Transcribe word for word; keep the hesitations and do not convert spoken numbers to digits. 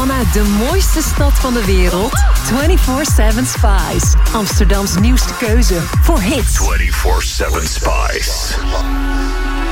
Vanuit de mooiste stad van de wereld, vierentwintig zeven Spice. Amsterdams nieuwste keuze voor hits. vierentwintig zeven Spice.